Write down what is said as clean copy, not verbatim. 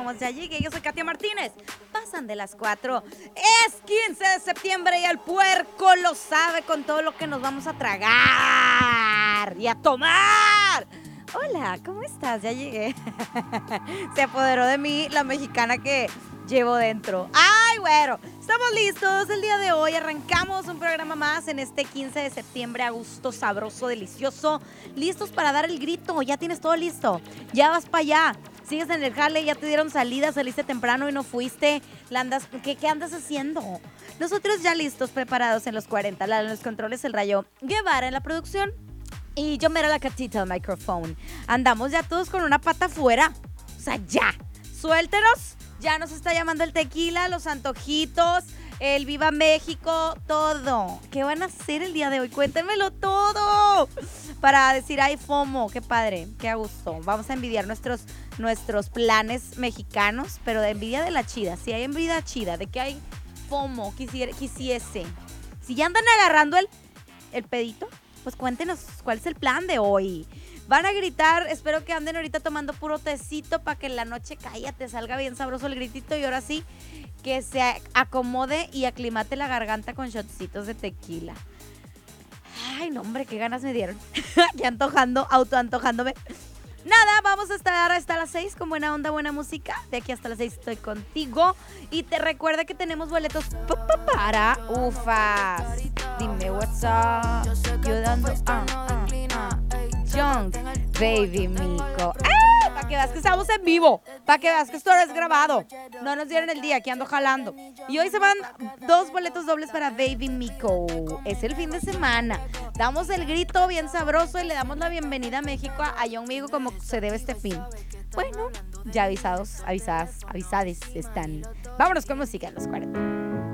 somos Ya Llegué. Yo soy Katia Martínez. Pasan de las 4. Es 15 de septiembre y el puerco lo sabe con todo lo que nos vamos a tragar y a tomar. Hola, ¿cómo estás? Ya llegué. Se apoderó de mí la mexicana que llevo dentro. ¡Ay, güero! Estamos listos el día de hoy. Arrancamos un programa más en este 15 de septiembre. A gusto, sabroso, delicioso. Listos para dar el grito. Ya tienes todo listo. Ya vas para allá. Sigues en el jale, ya te dieron salida, saliste temprano y no fuiste. ¿Qué andas haciendo? Nosotros ya listos, preparados en los 40. En los controles, el Rayo Guevara en la producción. Y yo mero la Catita del micrófono. Andamos ya todos con una pata afuera. O sea, ya. Suéltenos. Ya nos está llamando el tequila, los antojitos, el Viva México, todo. ¿Qué van a hacer el día de hoy? Cuéntenmelo todo. Para decir, ay, FOMO, qué padre, qué a gusto. Vamos a envidiar nuestros planes mexicanos, pero de envidia de la chida. Si hay envidia chida, de que hay FOMO, quisiese. Si ya andan agarrando el pedito, pues cuéntenos cuál es el plan de hoy. Van a gritar, espero que anden ahorita tomando puro tecito para que en la noche, cállate, salga bien sabroso el gritito y ahora sí, que se acomode y aclimate la garganta con shotcitos de tequila. Ay, no, hombre, qué ganas me dieron. Aquí autoantojándome. Nada, vamos a estar hasta las 6 con buena onda, buena música. De aquí hasta las 6 estoy contigo. Y te recuerda que tenemos boletos para ufas. Dime what's up. Yo dando Young, Baby Mico. Para que veas que estamos en vivo. Para que veas que esto es grabado. No nos dieron el día, aquí ando jalando. Y hoy se van 2 boletos dobles para Baby Mico. Es el fin de semana. Damos el grito bien sabroso y le damos la bienvenida a México, a Young Mico, como se debe este fin. Bueno, ya avisades están. Vámonos con música en los 40.